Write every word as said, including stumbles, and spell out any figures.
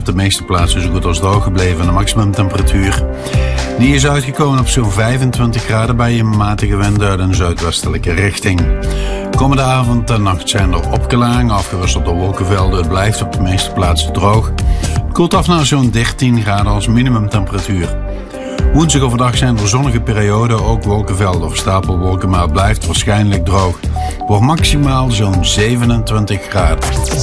de meeste plaatsen zo goed als droog gebleven. De maximumtemperatuur die is uitgekomen op zo'n vijfentwintig graden bij een matige wind uit een zuidwestelijke richting. Komende avond en nacht zijn er opklaringen, afgewisseld door wolkenvelden. Het blijft op de meeste plaatsen droog. Het koelt af naar zo'n dertien graden als minimumtemperatuur. Woensdag overdag zijn er zonnige perioden, ook wolkenvelden of stapelwolken, maar het blijft waarschijnlijk droog. Wordt maximaal zo'n zevenentwintig graden.